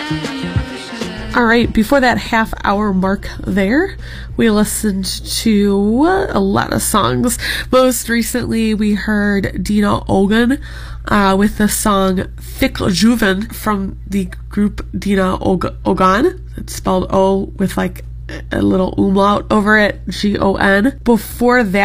All right, before that half-hour mark there, we listened to a lot of songs. Most recently, we heard Dina Ogan with the song Fickjuven from the group Dina Ogan. It's spelled O with like a little umlaut over it, Gon. Before that,